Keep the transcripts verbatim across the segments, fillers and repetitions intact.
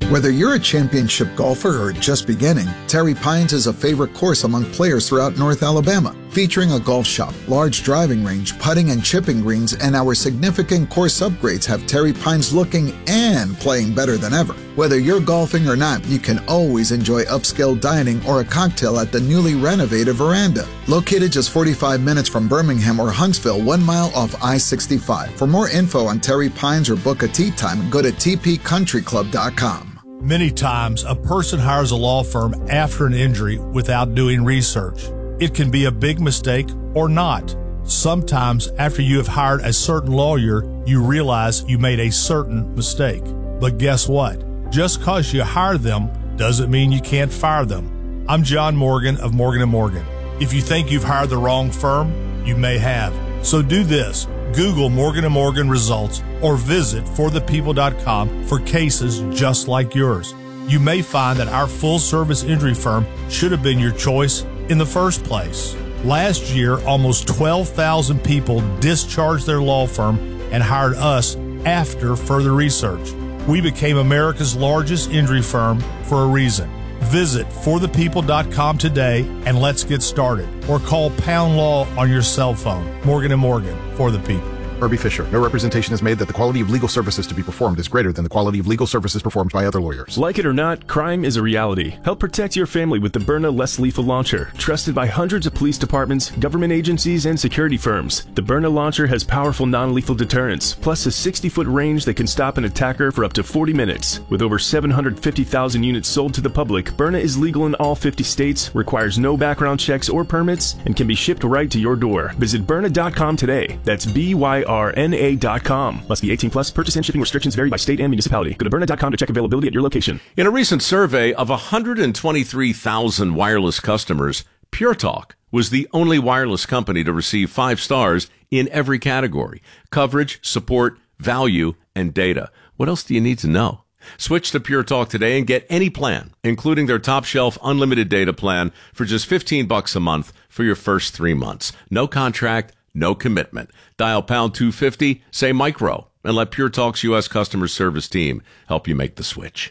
Whether you're a championship golfer or just beginning, Terry Pines is a favorite course among players throughout North Alabama. Featuring a golf shop, large driving range, putting and chipping greens, and our significant course upgrades have Terry Pines looking and playing better than ever. Whether you're golfing or not, you can always enjoy upscale dining or a cocktail at the newly renovated Veranda. Located just forty-five minutes from Birmingham or Huntsville, one mile off I sixty-five. For more info on Terry Pines or book a tee time, go to t p country club dot com. Many times, a person hires a law firm after an injury without doing research. It can be a big mistake or not. Sometimes, after you have hired a certain lawyer, you realize you made a certain mistake. But guess what? Just because you hire them doesn't mean you can't fire them. I'm John Morgan of Morgan and Morgan. If you think you've hired the wrong firm, you may have. So do this. Google Morgan and Morgan results or visit for the people dot com for cases just like yours. You may find that our full-service injury firm should have been your choice in the first place. Last year, almost twelve thousand people discharged their law firm and hired us after further research. We became America's largest injury firm for a reason. Visit for the people dot com today and let's get started. Or call Pound Law on your cell phone. Morgan and Morgan, for the people. Herbie Fisher. No representation is made that the quality of legal services to be performed is greater than the quality of legal services performed by other lawyers. Like it or not, crime is a reality. Help protect your family with the Byrna Less Lethal Launcher. Trusted by hundreds of police departments, government agencies, and security firms. The Byrna Launcher has powerful non-lethal deterrence, plus a sixty-foot range that can stop an attacker for up to forty minutes. With over seven hundred fifty thousand units sold to the public, Byrna is legal in all fifty states, requires no background checks or permits, and can be shipped right to your door. Visit Byrna dot com today. That's B Y R N A dot com. Must be eighteen plus. Purchase and shipping restrictions vary by state and municipality. Go to Byrna dot com to check availability at your location. In a recent survey of one hundred twenty-three thousand wireless customers, Pure Talk was the only wireless company to receive five stars in every category: coverage, support, value, and data. What else do you need to know? Switch to Pure Talk today and get any plan, including their top shelf unlimited data plan, for just fifteen bucks a month for your first three months. No contract, no commitment. Dial pound two fifty, say micro, and let Pure Talk's U S customer service team help you make the switch.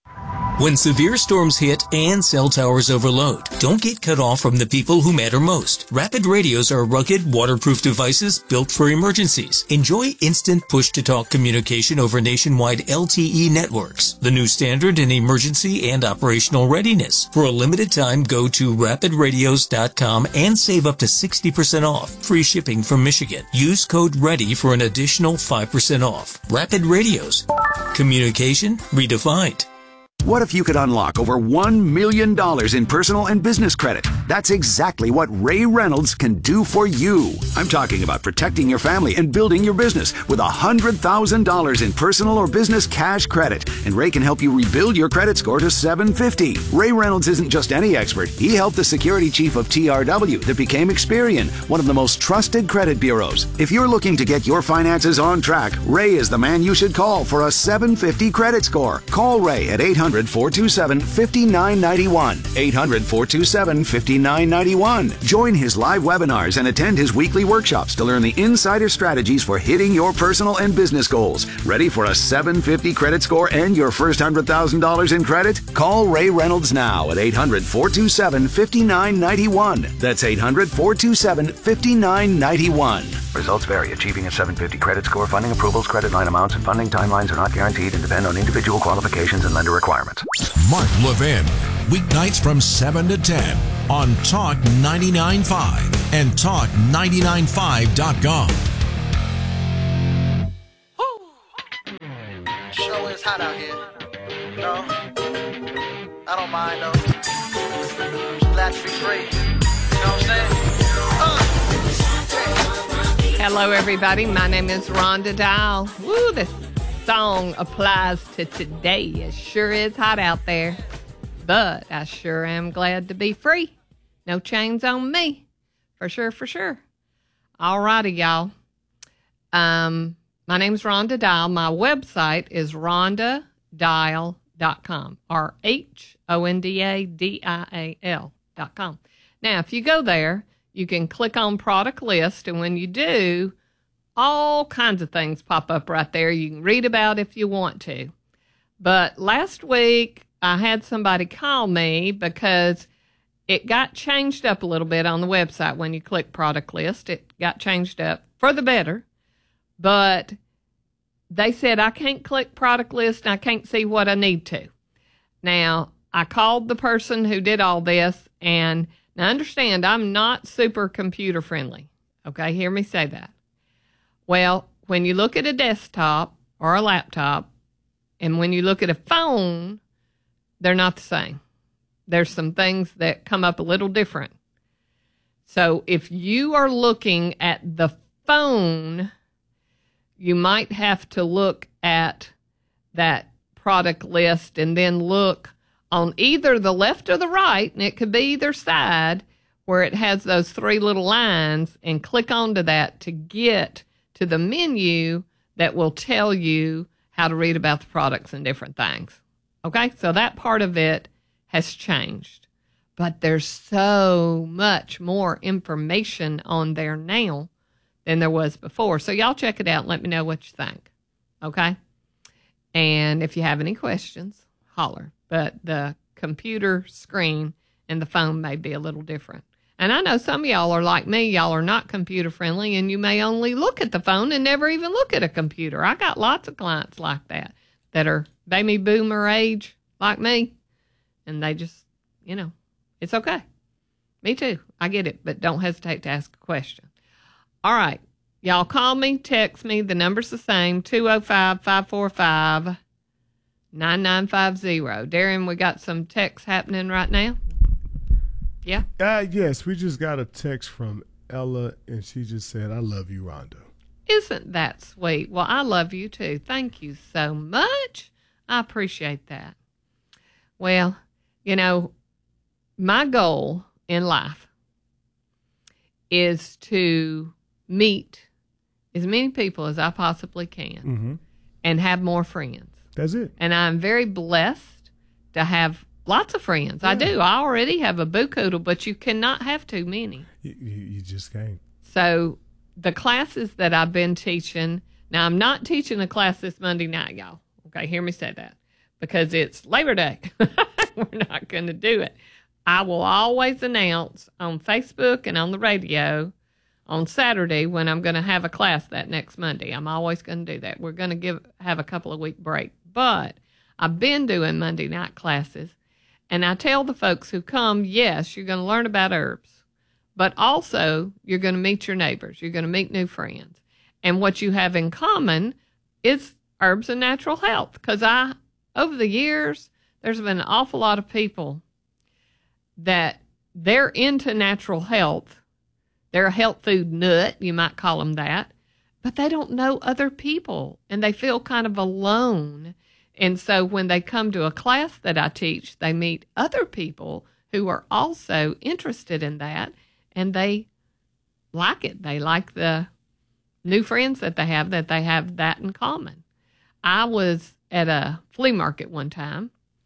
When severe storms hit and cell towers overload, don't get cut off from the people who matter most. Rapid radios are rugged, waterproof devices built for emergencies. Enjoy instant push-to-talk communication over nationwide L T E networks, the new standard in emergency and operational readiness. For a limited time, go to rapid radios dot com and save up to sixty percent off. Free shipping from Michigan. Use code READY for an additional five percent off. Rapid Radios. Communication redefined. What if you could unlock over one million dollars in personal and business credit? That's exactly what Ray Reynolds can do for you. I'm talking about protecting your family and building your business with one hundred thousand dollars in personal or business cash credit. And Ray can help you rebuild your credit score to seven fifty. Ray Reynolds isn't just any expert. He helped the security chief of T R W that became Experian, one of the most trusted credit bureaus. If you're looking to get your finances on track, Ray is the man you should call for a seven fifty credit score. Call Ray at eight hundred, four two seven, five nine nine one. eight hundred, four two seven, five nine nine one. Join his live webinars and attend his weekly workshops to learn the insider strategies for hitting your personal and business goals. Ready for a seven fifty credit score and your first one hundred thousand dollars in credit? Call Ray Reynolds now at eight hundred, four two seven, five nine nine one. That's eight hundred, four two seven, five nine nine one. Results vary. Achieving a seven fifty credit score, funding approvals, credit line amounts, and funding timelines are not guaranteed and depend on individual qualifications and lender requirements. Mark Levin, weeknights from seven to ten on Talk ninety-nine point five and talk ninety-nine five dot com. Sure is hot out here. No, I don't mind though. Glad to be free. You know what I'm saying? Uh. Hello, everybody. My name is Rhonda Dial. Woo, this song applies to today. It sure is hot out there. But I sure am glad to be free. No chains on me. For sure, for sure. All righty, y'all. Um, my name's Rhonda Dial. My website is rhonda dial dot com. R H O N D A D I A L dot com. Now, if you go there, you can click on product list, and when you do, all kinds of things pop up right there. You can read about if you want to. But last week, I had somebody call me because it got changed up a little bit on the website. When you click product list, it got changed up for the better. But they said, I can't click product list and I can't see what I need to. Now, I called the person who did all this, and now understand, I'm not super computer friendly. Okay, hear me say that. Well, when you look at a desktop or a laptop, and when you look at a phone, they're not the same. There's some things that come up a little different. So if you are looking at the phone, you might have to look at that product list and then look on either the left or the right, and it could be either side, where it has those three little lines, and click onto that to get to the menu that will tell you how to read about the products and different things. Okay, so that part of it has changed. But there's so much more information on there now than there was before. So y'all check it out and let me know what you think. Okay? And if you have any questions, holler. But the computer screen and the phone may be a little different. And I know some of y'all are like me. Y'all are not computer friendly, and you may only look at the phone and never even look at a computer. I got lots of clients like that that are baby boomer age like me, and they just, you know, it's okay. Me too. I get it, but don't hesitate to ask a question. All right. Y'all call me, text me. The number's the same, two oh five, five four five, nine nine five zero. Darren, we got some texts happening right now? Yeah? Uh, yes, we just got a text from Ella, and she just said, I love you, Rhonda. Isn't that sweet? Well, I love you too. Thank you so much. I appreciate that. Well, you know, my goal in life is to meet as many people as I possibly can Mm-hmm. and have more friends. That's it. And I'm very blessed to have lots of friends. Yeah. I do. I already have a boo-coodle, but you cannot have too many. You, you, you just can't. So the classes that I've been teaching, now I'm not teaching a class this Monday night, y'all. Okay, hear me say that. Because it's Labor Day. We're not going to do it. I will always announce on Facebook and on the radio on Saturday when I'm going to have a class that next Monday. I'm always going to do that. We're going to give have a couple of week break. But I've been doing Monday night classes, and I tell the folks who come, yes, you're going to learn about herbs, but also you're going to meet your neighbors. You're going to meet new friends. And what you have in common is herbs and natural health. Because I, over the years, there's been an awful lot of people that they're into natural health. They're a health food nut, you might call them that, but they don't know other people, and they feel kind of alone. And so when they come to a class that I teach, they meet other people who are also interested in that, and they like it. They like the new friends that they have, that they have that in common. I was at a flea market one time,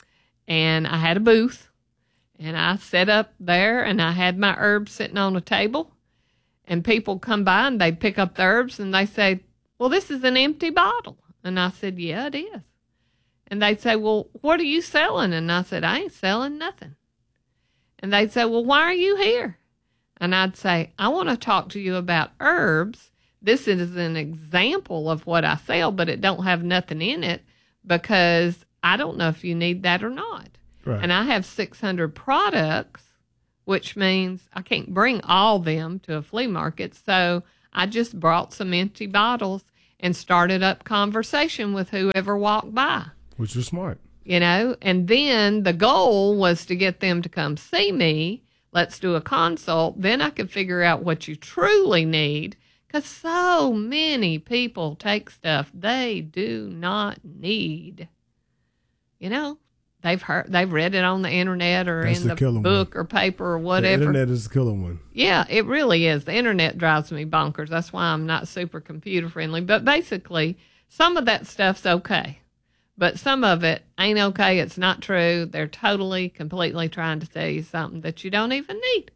and I had a booth, and I set up there, and I had my herbs sitting on a table, and people come by, and they pick up the herbs, and they say, well, this is an empty bottle. And I said, yeah, it is. And they'd say, well, what are you selling? And I said, I ain't selling nothing. And they'd say, well, why are you here? And I'd say, I want to talk to you about herbs. This is an example of what I sell, but it don't have nothing in it because I don't know if you need that or not. Right. And I have six hundred products, which means I can't bring all them to a flea market. So I just brought some empty bottles and started up conversation with whoever walked by. Which was smart. You know, and then the goal was to get them to come see me. Let's do a consult. Then I could figure out what you truly need. Because so many people take stuff they do not need. You know, they've heard, they've read it on the internet or That's in the the book one. or paper or whatever. The internet is the killer one. Yeah, it really is. The internet drives me bonkers. That's why I'm not super computer friendly. But basically, some of that stuff's okay. But some of it ain't okay. It's not true. They're totally, completely trying to sell you something that you don't even need.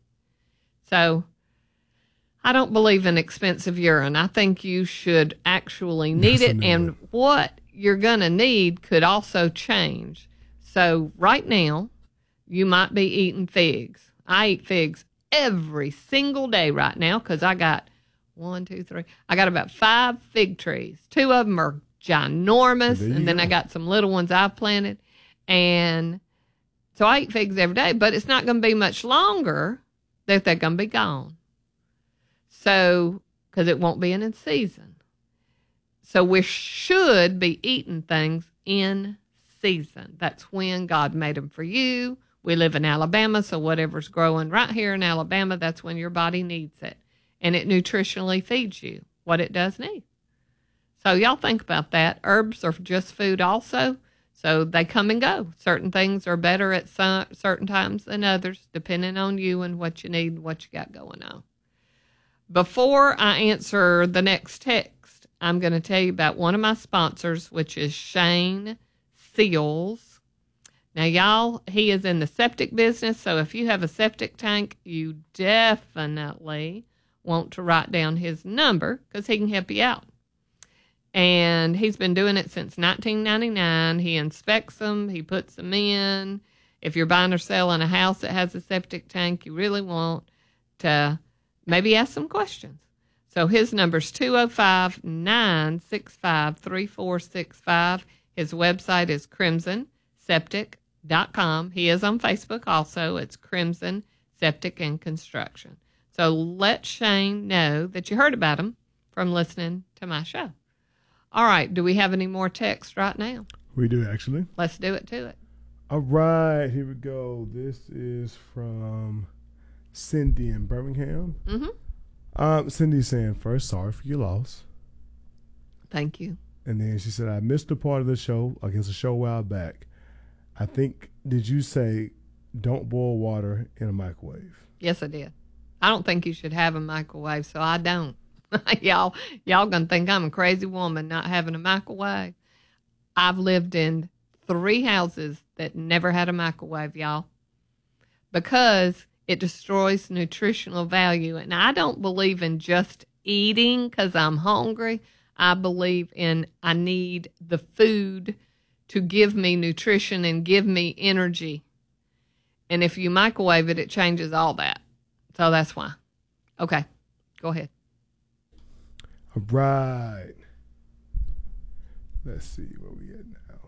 So I don't believe in expensive urine. I think you should actually need Yes, it. I And know. what you're going to need could also change. So right now, you might be eating figs. I eat figs every single day right now because I got one, two, three. I got about five fig trees. Two of them are ginormous, and then go. I got some little ones I've planted. And so I eat figs every day, but it's not going to be much longer that they're going to be gone. So, because it won't be in season. So we should be eating things in season. That's when God made them for you. We live in Alabama, so whatever's growing right here in Alabama, that's when your body needs it. And it nutritionally feeds you what it does need. So y'all think about that. Herbs are just food also, so they come and go. Certain things are better at some, certain times than others, depending on you and what you need and what you got going on. Before I answer the next text, I'm going to tell you about one of my sponsors, which is Shane Seals. Now, y'all, he is in the septic business, so if you have a septic tank, you definitely want to write down his number because he can help you out. And he's been doing it since nineteen ninety-nine. He inspects them. He puts them in. If you're buying or selling a house that has a septic tank, you really want to maybe ask some questions. So his number's two oh five, nine six five, three four six five. His website is crimson septic dot com. He is on Facebook also. It's Crimson Septic and Construction. So let Shane know that you heard about him from listening to my show. All right. Do we have any more text right now? We do, actually. Let's do it to it. All right. Here we go. This is from Cindy in Birmingham. Mm-hmm. Um, Cindy's saying, first, sorry for your loss. Thank you. And then she said, I missed a part of the show, I guess a show a while back. I think, did you say don't boil water in a microwave? Yes, I did. I don't think you should have a microwave, so I don't. y'all, y'all gonna think I'm a crazy woman not having a microwave. I've lived in three houses that never had a microwave, y'all, because it destroys nutritional value. And I don't believe in just eating because I'm hungry. I believe in I need the food to give me nutrition and give me energy. And if you microwave it, it changes all that. So that's why. Okay, go ahead. All right. Let's see where we at now.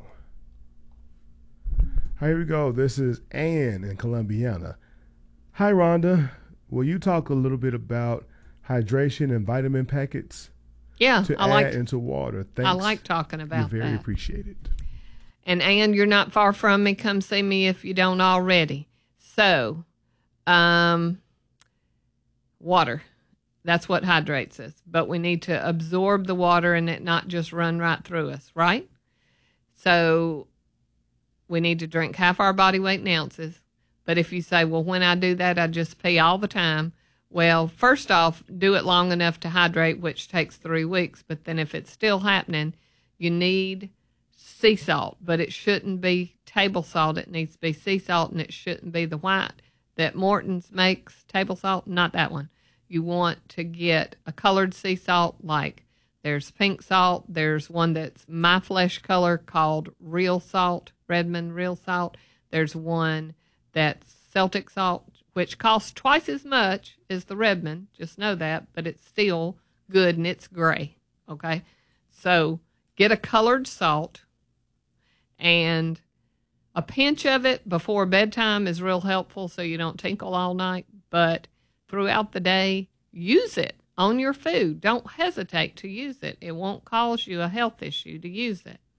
Here we go. This is Ann in Columbiana. Hi, Rhonda. Will you talk a little bit about hydration and vitamin packets? Yeah, to I add like into water. Thanks. I like talking about You're very that. appreciated. And Ann, you're not far from me. Come see me if you don't already. So, um, water. That's what hydrates us. But we need to absorb the water and it not just run right through us, right? So we need to drink half our body weight in ounces. But if you say, well, when I do that, I just pee all the time. Well, first off, do it long enough to hydrate, which takes three weeks. But then if it's still happening, you need sea salt. But it shouldn't be table salt. It needs to be sea salt, and it shouldn't be the white that Morton's makes, table salt, not that one. You want to get a colored sea salt, like there's pink salt. There's one that's my flesh color called real salt, Redmond real salt. There's one that's Celtic salt, which costs twice as much as the Redmond. Just know that, but it's still good and it's gray. Okay. So get a colored salt, and a pinch of it before bedtime is real helpful so you don't tinkle all night. But throughout the day, use it on your food. Don't hesitate to use it. It won't cause you a health issue to use it.